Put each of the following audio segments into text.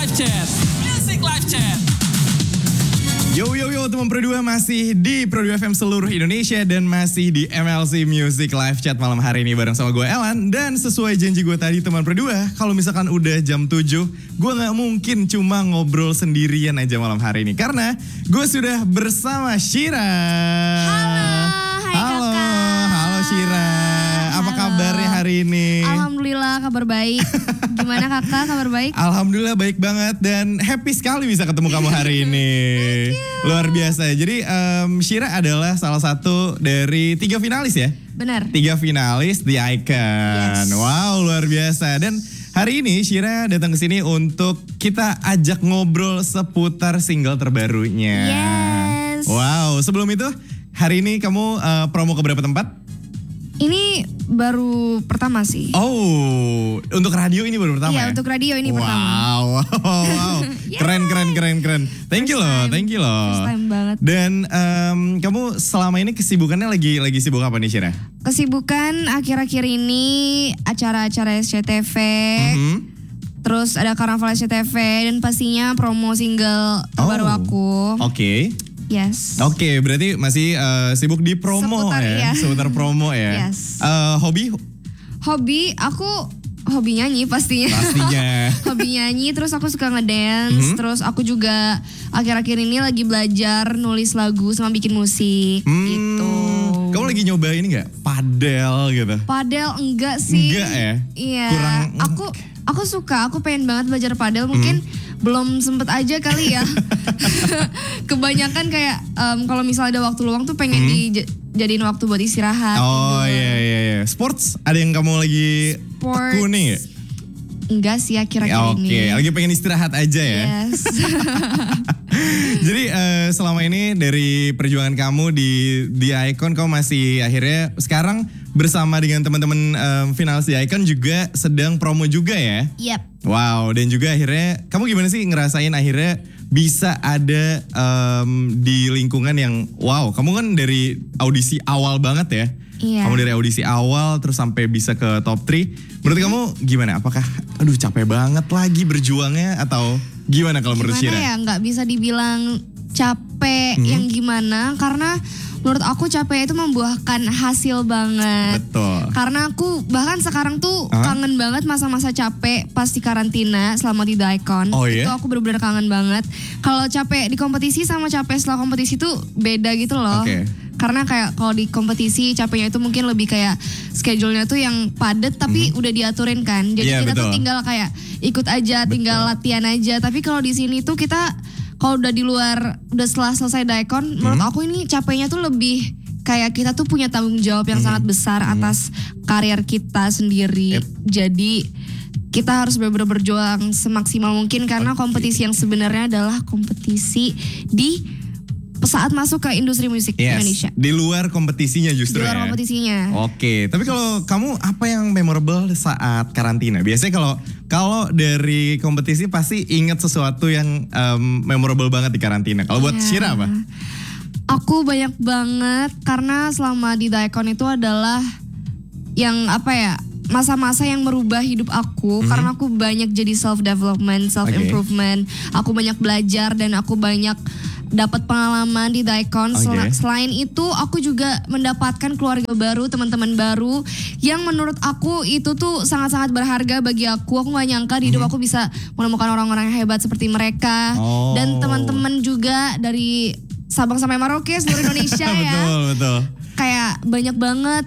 Live Chat. Music Live Chat. Yo teman Pro 2 masih di Pro 2 FM seluruh Indonesia dan masih di MLC Music Live Chat malam hari ini bareng sama gue Elan. Dan sesuai janji gue tadi teman Pro 2, kalau misalkan udah jam 7, gue gak mungkin cuma ngobrol sendirian aja malam hari ini. Karena gue sudah bersama Shira. Halo, Kakak. Halo Shira. Apa kabarnya hari ini? Alhamdulillah kabar baik. Gimana Kakak, kabar baik? Alhamdulillah baik banget dan happy sekali bisa ketemu kamu hari ini. Luar biasa. Jadi Shira adalah salah satu dari 3 finalis ya? Benar. 3 finalis The Icon. Yes. Wow, luar biasa. Dan hari ini Shira datang ke sini untuk kita ajak ngobrol seputar single terbarunya. Yes. Wow, sebelum itu hari ini kamu promo ke berapa tempat? Ini baru pertama sih. Oh, untuk radio ini baru pertama Iya, ya? untuk radio ini pertama. Wow. Yeah. Keren. Thank you loh. First time banget. Dan kamu selama ini kesibukannya lagi sibuk apa nih Shira? Kesibukan akhir-akhir ini acara-acara SCTV. Terus ada Karnaval SCTV dan pastinya promo single terbaru aku. Oke. Yes. Oke, berarti masih sibuk di promo Seputar, ya? iya. Seputar promo ya? Yes. Hobi Hobi nyanyi pastinya. pastinya. Hobi nyanyi, terus aku suka ngedance, terus aku juga akhir-akhir ini lagi belajar nulis lagu sama bikin musik gitu. Kamu lagi nyoba ini gak? Padel gitu? Padel enggak sih. Enggak ya? Iya. Kurang. Aku suka, aku pengen banget belajar padel, mungkin belum sempet aja kali ya. Kebanyakan kayak kalau misalnya ada waktu luang tuh pengen dijadiin waktu buat istirahat. Oh gitu. iya. Sports, ada yang kamu lagi tekuni ya? Enggak sih akhir-akhir ini. Oke, lagi pengen istirahat aja ya? Yes. Jadi selama ini dari perjuangan kamu di Icon, kamu masih akhirnya sekarang bersama dengan teman-teman finalis The Icon juga sedang promo juga ya? Yap. Wow, dan juga akhirnya kamu gimana sih ngerasain akhirnya bisa ada di lingkungan yang wow, kamu kan dari audisi awal banget ya? Iya. Kamu dari audisi awal terus sampai bisa ke top 3. Menurut kamu gimana? Apakah aduh capek banget lagi berjuangnya atau gimana kalau menurut Shira? Gimana ya, nggak bisa dibilang capek yang gimana, karena menurut aku capek itu membuahkan hasil banget. Betul. Karena aku bahkan sekarang tuh kangen banget masa-masa capek pas di karantina selama di The Icon. Oh, iya? Itu aku bener-bener kangen banget. Kalau capek di kompetisi sama capek setelah kompetisi tuh beda gitu loh. Oke. Karena kayak kalau di kompetisi capeknya itu mungkin lebih kayak schedule-nya tuh yang padat tapi udah diaturin kan. Jadi Iya, kita tuh betul. tinggal kayak ikut aja, tinggal latihan aja. Tapi kalau di sini tuh kita kalau udah di luar, udah setelah selesai The Icon, menurut aku ini capeknya tuh lebih kayak kita tuh punya tanggung jawab yang sangat besar atas karir kita sendiri. Yep. Jadi kita harus benar-benar berjuang semaksimal mungkin karena kompetisi yang sebenarnya adalah kompetisi di saat masuk ke industri musik Indonesia. Di luar kompetisinya justru Di luar ya? kompetisinya. Oke, tapi kalau kamu apa yang memorable saat karantina? Biasanya kalau dari kompetisi pasti ingat sesuatu yang memorable banget di karantina. Kalau buat Shira apa? Aku banyak banget karena selama di The Icon itu adalah yang apa ya, masa-masa yang merubah hidup aku karena aku banyak jadi self development, self improvement. Aku banyak belajar dan aku banyak dapat pengalaman di The Icon. Selain itu aku juga mendapatkan keluarga baru, teman-teman baru yang menurut aku itu tuh sangat-sangat berharga bagi aku. Aku gak nyangka di hidup aku bisa menemukan orang-orang yang hebat seperti mereka. Dan teman-teman juga dari Sabang sampai Merauke seluruh Indonesia ya. Betul. Kayak banyak banget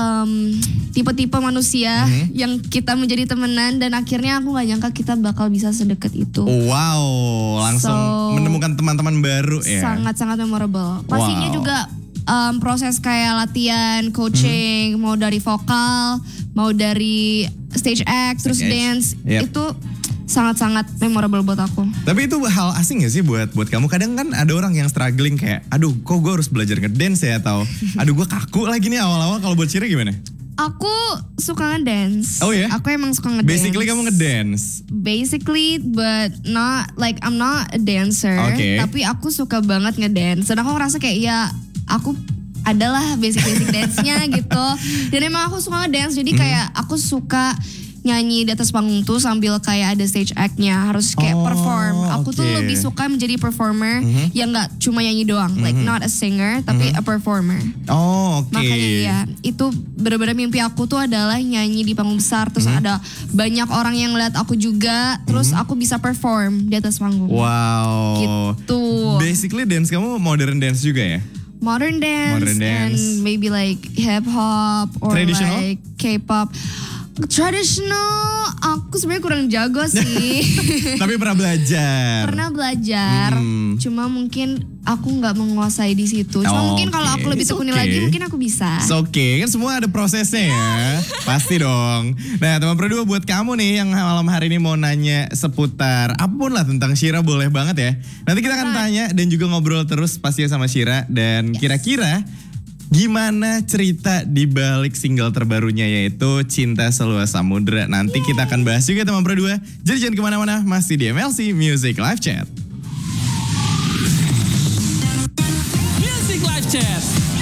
tipe-tipe manusia yang kita menjadi temenan dan akhirnya aku gak nyangka kita bakal bisa sedekat itu. Wow, langsung menemukan teman-teman baru ya. Sangat-sangat memorable. Pastinya juga proses kayak latihan, coaching, mau dari vokal, mau dari stage act, terus dance, itu sangat-sangat memorable buat aku. Tapi itu hal asing gak sih buat kamu? Kadang kan ada orang yang struggling kayak, aduh kok gue harus belajar ngedance ya, atau aduh gue kaku lagi nih awal-awal. Kalau buat Shira gimana? Aku suka ngedance. Oh ya? Aku emang suka ngedance. Basically kamu ngedance? Basically, but not like I'm not a dancer. Okay. Tapi aku suka banget ngedance. Dan aku ngerasa kayak ya aku adalah basic dance-nya gitu. Dan emang aku suka ngedance. Jadi kayak aku suka nyanyi di atas panggung tuh sambil kayak ada stage act-nya, harus kayak perform. Aku tuh oke. lebih suka menjadi performer yang nggak cuma nyanyi doang, like not a singer tapi a performer. Oh, oke. Makanya ya, itu benar-benar mimpi aku tuh adalah nyanyi di panggung besar, terus ada banyak orang yang lihat aku juga, terus aku bisa perform di atas panggung. Wow. Gitu. Basically dance kamu modern dance juga ya? Modern Modern dance. and maybe like hip hop or Traditional? like K-pop. Traditional, aku sebenarnya kurang jago sih. Tapi pernah belajar. Pernah belajar, cuma mungkin aku nggak menguasai di situ. Cuma mungkin kalau aku lebih It's tekuni okay. lagi, mungkin aku bisa. It's okay, kan semua ada prosesnya ya. Pasti dong. Nah teman Pro 2 buat kamu nih yang malam hari ini mau nanya seputar apapun lah tentang Shira boleh banget ya. Nanti kita akan tanya dan juga ngobrol terus pastinya sama Shira. Dan kira-kira gimana cerita di balik single terbarunya yaitu Cinta Seluas Samudra. Nanti kita akan bahas juga teman Pro 2. Jadi jangan kemana-mana, masih di MLC Music Live Chat. Music Live Chat.